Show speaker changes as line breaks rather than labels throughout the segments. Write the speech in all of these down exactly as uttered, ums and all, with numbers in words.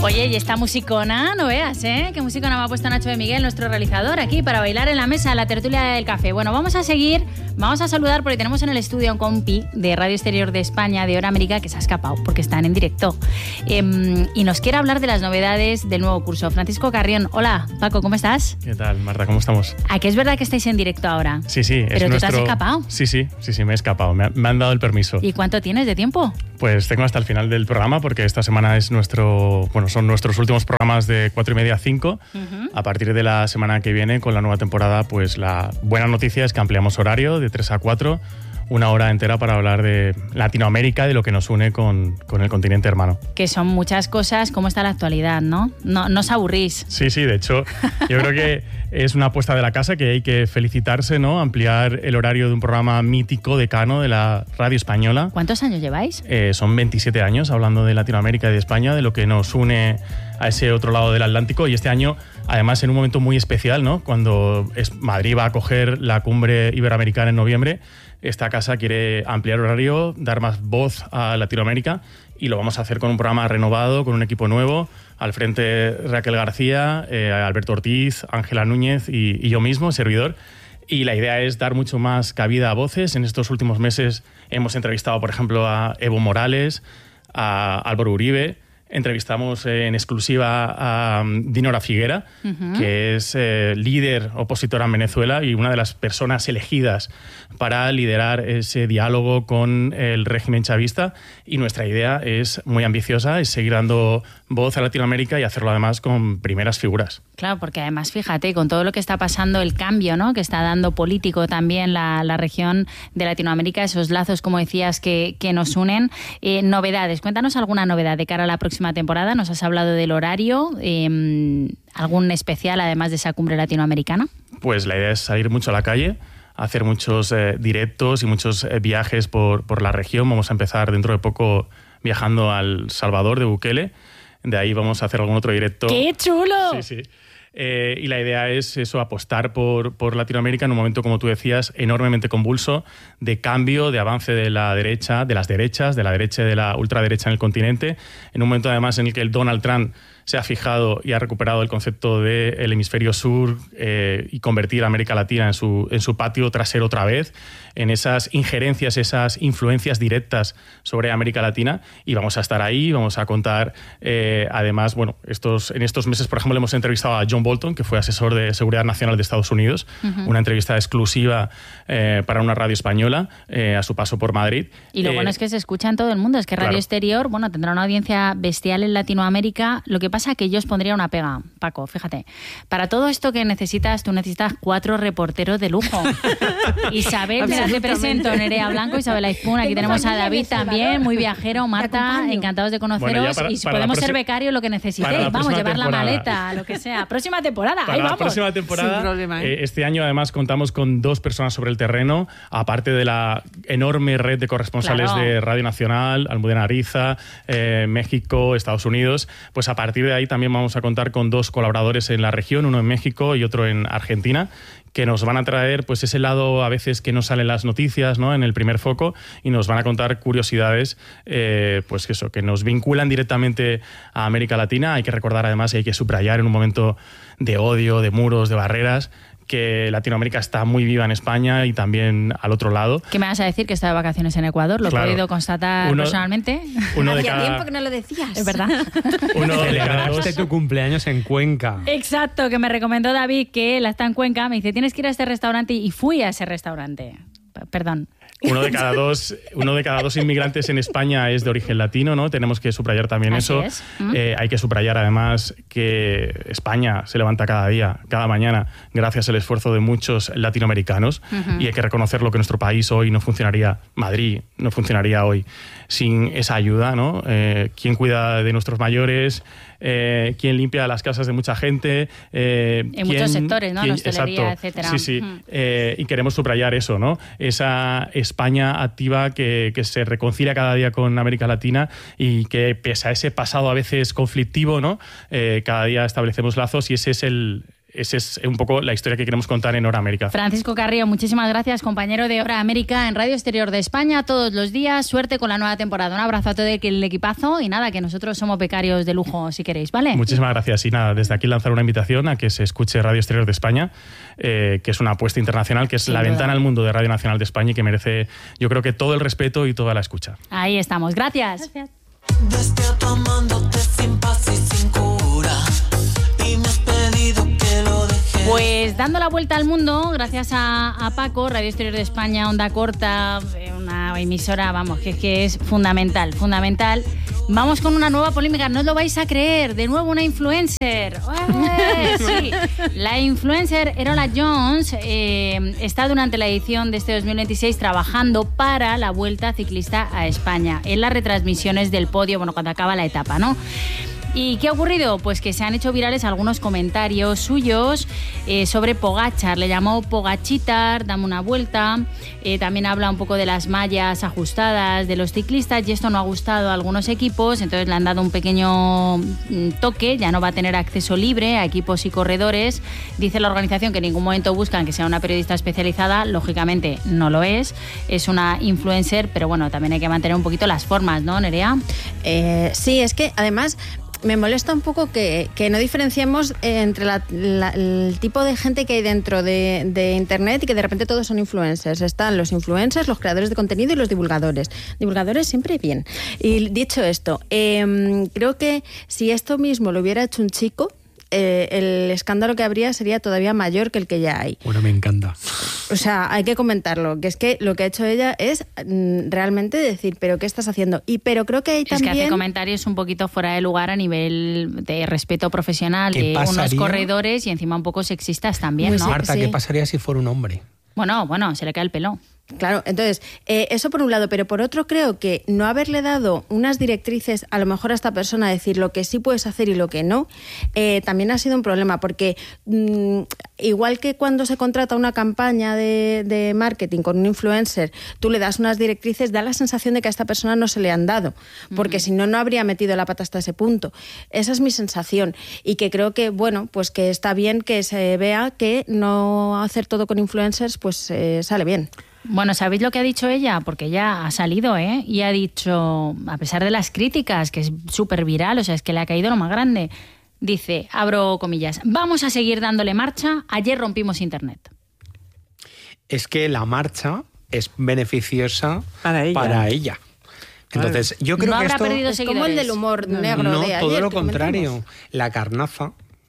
Oye, y esta musicona, no veas, ¿eh? Qué musicona me ha puesto Nacho de Miguel, nuestro realizador, aquí para bailar en la mesa, la tertulia del café. Bueno, vamos a seguir, vamos a saludar porque tenemos en el estudio a un compi de Radio Exterior de España, de Hora América, que se ha escapado porque están en directo. Eh, y nos quiere hablar de las novedades del nuevo curso. Francisco Carrión, hola, Paco, ¿cómo estás?
¿Qué tal, Marta? ¿Cómo estamos?
¿A que es verdad que estáis en directo ahora?
Sí, sí.
¿Pero
es
tú
nuestro...
te has escapado?
Sí, sí, sí, sí, me he escapado. Me, ha, me han dado el permiso.
¿Y cuánto tienes de tiempo?
Pues tengo hasta el final del programa porque esta semana es nuestro, bueno, son nuestros últimos programas de cuatro y media a cinco. Uh-huh. A partir de la semana que viene, con la nueva temporada, pues la buena noticia es que ampliamos horario de tres a cuatro, una hora entera para hablar de Latinoamérica, de lo que nos une con, con el continente hermano.
Que son muchas cosas. ¿Cómo está la actualidad, no? No, no os aburrís.
Sí, sí, de hecho, yo creo que es una apuesta de la casa que hay que felicitarse, ¿no? Ampliar el horario de un programa mítico, decano de la radio española.
¿Cuántos años lleváis?
Eh, son veintisiete años hablando de Latinoamérica y de España, de lo que nos une a ese otro lado del Atlántico, y este año, además, en un momento muy especial, ¿no? Cuando es Madrid va a acoger la cumbre iberoamericana en noviembre. Esta casa quiere ampliar horario, dar más voz a Latinoamérica, y lo vamos a hacer con un programa renovado, con un equipo nuevo. Al frente Raquel García, eh, Alberto Ortiz, Ángela Núñez y, y yo mismo, servidor. Y la idea es dar mucho más cabida a voces. En estos últimos meses hemos entrevistado, por ejemplo, a Evo Morales, a Álvaro Uribe. Entrevistamos en exclusiva a Dinora Figuera, uh-huh. que es eh, líder opositora en Venezuela y una de las personas elegidas para liderar ese diálogo con el régimen chavista. Y nuestra idea es muy ambiciosa, es seguir dando voz a Latinoamérica y hacerlo además con primeras figuras.
Claro, porque además, fíjate, con todo lo que está pasando, el cambio, ¿no?, que está dando político también la, la región de Latinoamérica, esos lazos, como decías, que, que nos unen. Eh, novedades, cuéntanos alguna novedad de cara a la próxima temporada. Nos has hablado del horario, eh, ¿algún especial además de esa cumbre latinoamericana?
Pues la idea es salir mucho a la calle, hacer muchos eh, directos y muchos eh, viajes por, por la región. Vamos a empezar dentro de poco viajando al Salvador de Bukele. De ahí vamos a hacer algún otro directo.
¡Qué chulo!
Sí, sí. Eh, y la idea es eso, apostar por, por Latinoamérica en un momento, como tú decías, enormemente convulso, de cambio, de avance de la derecha, de las derechas, de la derecha y de la ultraderecha en el continente, en un momento además en el que el Donald Trump se ha fijado y ha recuperado el concepto del hemisferio sur eh, y convertir a América Latina en su, en su patio trasero otra vez, en esas injerencias, esas influencias directas sobre América Latina, y vamos a estar ahí, vamos a contar eh, además, bueno, estos, en estos meses, por ejemplo, hemos entrevistado a John Bolton, que fue asesor de Seguridad Nacional de Estados Unidos, uh-huh. una entrevista exclusiva eh, para una radio española eh, a su paso por Madrid.
Y lo eh, bueno es que se escucha en todo el mundo, es que Radio claro. Exterior, bueno, tendrá una audiencia bestial en Latinoamérica. Lo que pasa que yo os pondría una pega, Paco, fíjate. Para todo esto que necesitas, tú necesitas cuatro reporteros de lujo. Isabel, mira, te presento, Nerea Blanco, Isabel Aizpún, aquí Tengo tenemos a David también, muy viajero, Marta, encantados de conoceros, bueno, para, y si podemos ser becarios, lo que necesitéis, vamos, llevar temporada. La maleta, lo que sea. Próxima temporada,
para
ahí
la
vamos.
próxima temporada,
problema, ¿eh?
eh, este año además contamos con dos personas sobre el terreno, aparte de la enorme red de corresponsales claro. de Radio Nacional, Almudena Ariza, eh, México, Estados Unidos. Pues a partir de ahí también vamos a contar con dos colaboradores en la región, uno en México y otro en Argentina, que nos van a traer pues ese lado a veces que no salen las noticias, ¿no?, en el primer foco, y nos van a contar curiosidades eh, pues eso, que nos vinculan directamente a América Latina. Hay que recordar además, y hay que subrayar en un momento de odio, de muros, de barreras, que Latinoamérica está muy viva en España y también al otro lado.
¿Qué me vas a decir? Que está de vacaciones en Ecuador, lo claro. he podido constatar uno, personalmente.
Uno de Hacía cada... tiempo que no lo decías.
Es verdad.
Uno de cada dos... tu cumpleaños en Cuenca.
Exacto, que me recomendó David, que él está en Cuenca, me dice, tienes que ir a este restaurante, y fui a ese restaurante. Perdón.
Uno de cada dos, uno de cada dos inmigrantes en España es de origen latino, ¿no? Tenemos que subrayar también
Así
eso.
Es. ¿Mm?
Eh, hay que subrayar además que España se levanta cada día, cada mañana, gracias al esfuerzo de muchos latinoamericanos, uh-huh. y hay que reconocerlo, que nuestro país hoy no funcionaría, Madrid no funcionaría hoy sin esa ayuda, ¿no? Eh, ¿Quién cuida de nuestros mayores? Eh, quién limpia las casas de mucha gente, eh,
en
quién,
muchos sectores, ¿no?
Quién,
hostelería,
exacto,
etcétera.
Sí, sí.
Mm.
Eh, y queremos subrayar eso, ¿no? Esa España activa que, que se reconcilia cada día con América Latina y que, pese a ese pasado a veces conflictivo, ¿no? Eh, cada día establecemos lazos, y ese es el esa es un poco la historia que queremos contar en Hora América.
Francisco Carrillo, muchísimas gracias, compañero de Hora América en Radio Exterior de España, todos los días. Suerte con la nueva temporada. Un abrazo a todo el equipazo y nada, que nosotros somos becarios de lujo, si queréis, ¿vale?
Muchísimas gracias. Y nada, desde aquí lanzar una invitación a que se escuche Radio Exterior de España, eh, que es una apuesta internacional, que es Sin la duda. ventana al mundo de Radio Nacional de España y que merece, yo creo que todo el respeto y toda la escucha.
Ahí estamos. Gracias. Gracias.
Despierto amándote sin paz y sin cura y me has pedido que lo deje.
Pues dando la vuelta al mundo, gracias a, a Paco, Radio Exterior de España, Onda Corta, una emisora, vamos, que, que es fundamental, fundamental. Vamos con una nueva polémica, no os lo vais a creer, de nuevo una influencer. ¡Ué! Sí, la influencer Erola Jones eh, está durante la edición de este dos mil veintiséis trabajando para la Vuelta Ciclista a España, en las retransmisiones del podio, bueno, cuando acaba la etapa, ¿no? ¿Y qué ha ocurrido? Pues que se han hecho virales algunos comentarios suyos eh, sobre Pogačar. Le llamó Pogachitar, dame una vuelta. Eh, también habla un poco de las mallas ajustadas de los ciclistas y esto no ha gustado a algunos equipos, entonces le han dado un pequeño toque, ya no va a tener acceso libre a equipos y corredores. Dice la organización que en ningún momento buscan que sea una periodista especializada, lógicamente no lo es, es una influencer, pero bueno, también hay que mantener un poquito las formas, ¿no, Nerea?
Eh, sí, es que además me molesta un poco que, que no diferenciemos entre la, la, el tipo de gente que hay dentro de, de Internet y que de repente todos son influencers. Están los influencers, los creadores de contenido y los divulgadores. Divulgadores siempre bien. Y dicho esto, eh, creo que si esto mismo lo hubiera hecho un chico, eh, el escándalo que habría sería todavía mayor que el que ya hay.
Bueno, me encanta.
O sea, hay que comentarlo, que es que lo que ha hecho ella es mm, realmente decir, ¿pero qué estás haciendo? Y pero creo que hay también...
Es que hace comentarios un poquito fuera de lugar a nivel de respeto profesional de
pasaría?
unos corredores y encima un poco sexistas también,
Muy
¿no?
sí,
Marta,
sí.
¿qué pasaría si fuera un hombre?
Bueno, bueno, se le cae el pelo.
Claro, entonces, eh, eso por un lado, pero por otro creo que no haberle dado unas directrices a lo mejor a esta persona, decir lo que sí puedes hacer y lo que no, eh, también ha sido un problema, porque mmm, igual que cuando se contrata una campaña de, de marketing con un influencer, tú le das unas directrices, da la sensación de que a esta persona no se le han dado, porque uh-huh. si no, no habría metido la pata hasta ese punto. Esa es mi sensación y que creo que, bueno, pues que está bien que se vea que no hacer todo con influencers, pues eh, sale bien.
Bueno, ¿sabéis lo que ha dicho ella? Porque ya ha salido, ¿eh? Y ha dicho, a pesar de las críticas, que es súper viral, o sea, es que le ha caído lo más grande. Dice, abro comillas, vamos a seguir dándole marcha, ayer rompimos internet.
Es que la marcha es beneficiosa
para ella.
Para ella. Entonces, yo creo
no
que
habrá
esto...
perdido
es
seguidores.
como el del humor negro
no,
de ayer.
todo lo
que
contrario.
comentamos.
La carnaza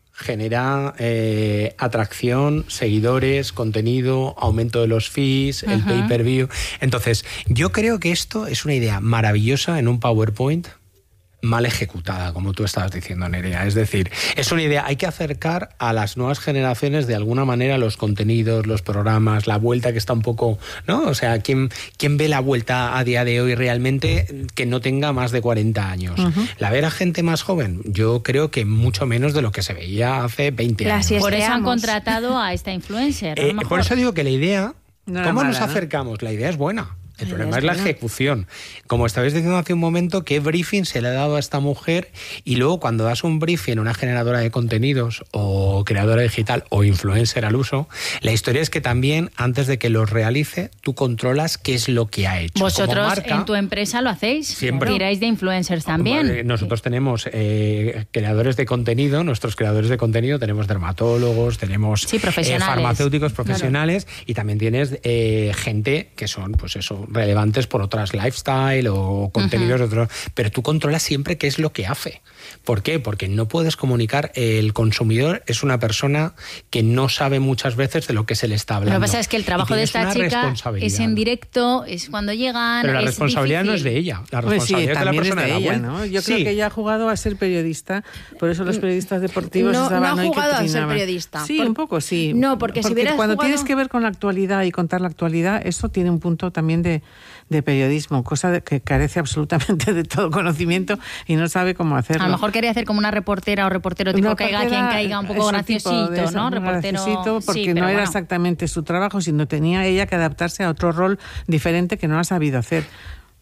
genera eh, atracción, seguidores, contenido, aumento de los fees, el
Ajá.
pay-per-view. Entonces, yo creo que esto es una idea maravillosa en un PowerPoint mal ejecutada, como tú estabas diciendo, Nerea. Es decir, es una idea, hay que acercar a las nuevas generaciones de alguna manera los contenidos, los programas, la vuelta que está un poco, ¿no? O sea, ¿quién, quién ve la vuelta a día de hoy realmente que no tenga más de cuarenta años? Uh-huh. La ver a gente más joven, yo creo que mucho menos de lo que se veía hace veinte años.
Por eso han contratado a esta influencer.
Eh, por eso digo que la idea,
no
¿cómo
mala,
nos
¿no?
acercamos? La idea es buena. El
La
problema
idea
es la
es buena.
ejecución. Como estabais diciendo hace un momento, ¿qué briefing se le ha dado a esta mujer? Y luego cuando das un briefing a una generadora de contenidos o creadora digital o influencer al uso, la historia es que también antes de que los realice, tú controlas qué es lo que ha hecho.
Vosotros
Como marca,
en tu empresa lo hacéis.
Siempre.
Tiráis de influencers también.
Eh, Nosotros tenemos eh, creadores de contenido, nuestros creadores de contenido, tenemos dermatólogos, tenemos
Sí, profesionales.
eh, farmacéuticos profesionales claro. Y también tienes eh, gente que son, pues eso, relevantes por otras lifestyle o contenidos uh-huh. de otros. Pero tú controlas siempre qué es lo que hace. ¿Por qué? Porque no puedes comunicar. El consumidor es una persona que no sabe muchas veces de lo que se le está hablando.
Lo que pasa es que el trabajo de esta chica es en directo, es cuando llegan.
Pero la
es
responsabilidad
difícil.
no es de ella. La
Pues
responsabilidad
sí,
es de la persona
es de,
de la
ella,
web.
¿no? Yo
sí.
creo que ella ha jugado a ser periodista, por eso los periodistas deportivos
No,
estaban
no ha
ahí
jugado
que
a ser
trinaban.
periodista.
Sí,
Por-
un poco sí.
No, porque si hubieras
cuando
jugado-
tienes que ver con la actualidad y contar la actualidad, eso tiene un punto también de, de periodismo, cosa de que carece absolutamente de todo conocimiento y no sabe cómo hacerlo.
A lo mejor quería hacer como una reportera o reportero tipo
Una
caiga
reportera,
quien caiga, un poco
ese
graciosito,
tipo de eso,
¿no?
un
Reportero.
graciosito, porque
sí,
no
pero
era
bueno.
exactamente su trabajo, sino tenía ella que adaptarse a otro rol diferente que no ha sabido hacer.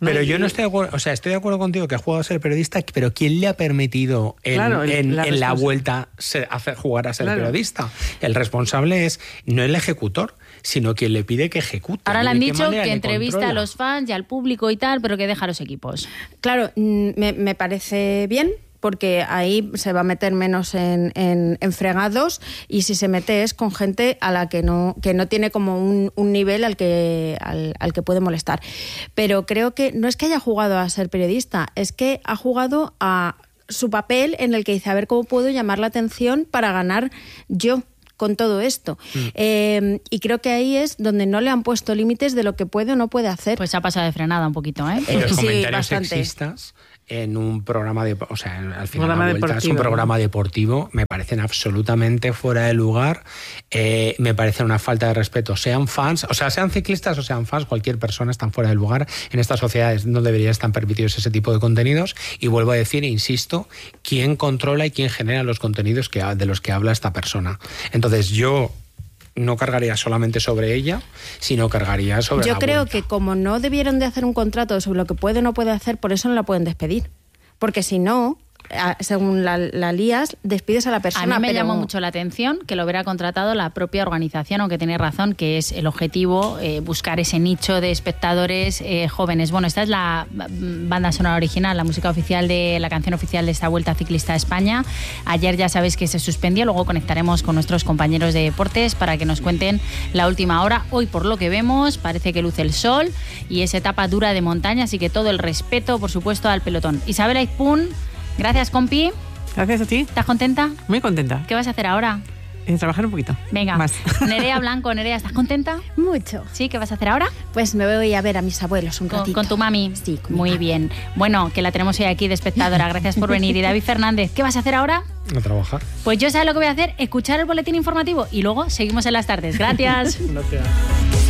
Pero yo no estoy de acuerdo, o sea, estoy de acuerdo contigo que ha jugado a ser periodista, pero ¿quién le ha permitido en,
Claro, el-
en,
la
en la
responsa-
vuelta ser- hacer jugar a ser
Claro.
periodista? El responsable es no el ejecutor, sino quien le pide que ejecute.
Ahora le han
¿De qué
dicho
manera
que
le
entrevista
controla?
a los fans y al público y tal, pero que deja a los equipos.
Claro, mm, me, me parece bien, porque ahí se va a meter menos en, en- en fregados, y si se mete es con gente a la que no, que no tiene como un, un nivel al que, al, al que puede molestar. Pero creo que no es que haya jugado a ser periodista, es que ha jugado a su papel en el que dice, a ver cómo puedo llamar la atención para ganar yo con todo esto.
Mm.
Eh, y creo que ahí es donde no le han puesto límites de lo que puede o no puede hacer.
Pues se ha pasado de frenada un poquito, ¿eh?
Y los
Sí,
comentarios
bastante.
sexistas en un programa de, o sea, al final
Programa
la vuelta es un
deportivo.
programa deportivo, me parecen absolutamente fuera de lugar, eh, me parece una falta de respeto, sean fans, o sea, sean ciclistas o sean fans, cualquier persona está fuera de lugar. En estas sociedades no deberían estar permitidos ese tipo de contenidos, y vuelvo a decir e insisto, quién controla y quién genera los contenidos que, de los que habla esta persona. Entonces yo no cargaría solamente sobre ella, sino cargaría sobre
Yo
la
creo
vuelta.
que como no debieron de hacer un contrato sobre lo que puede o no puede hacer, por eso no la pueden despedir. Porque si no, a- según la, la lías, despides a la
A
persona.
mí me
pero-
llamó mucho la atención que lo hubiera contratado la propia organización, aunque tiene razón, que es el objetivo, eh, buscar ese nicho de espectadores eh, jóvenes. Bueno, esta es la mm, banda sonora original, la música oficial de la canción oficial de esta Vuelta Ciclista a España. Ayer ya sabéis que se suspendió, luego conectaremos con nuestros compañeros de deportes para que nos cuenten la última hora. Hoy, por lo que vemos, parece que luce el sol y es etapa dura de montaña, así que todo el respeto, por supuesto, al pelotón. Isabel Aizpún, gracias, compi.
Gracias a ti.
¿Estás contenta?
Muy contenta.
¿Qué vas a hacer ahora?
Eh, trabajar un poquito.
Venga,
Más.
Nerea Blanco, Nerea, ¿estás contenta?
Mucho.
¿Sí? ¿Qué vas a hacer ahora?
Pues me voy a ver a mis abuelos un
Con,
ratito.
con tu mami.
Sí, con mi
Muy
mami.
bien. Bueno, que la tenemos hoy aquí de espectadora. Gracias por venir. Y David Fernández, ¿qué vas a hacer ahora?
A trabajar.
Pues yo sé lo que voy a hacer, escuchar el boletín informativo y luego seguimos en las tardes. Gracias.
Gracias.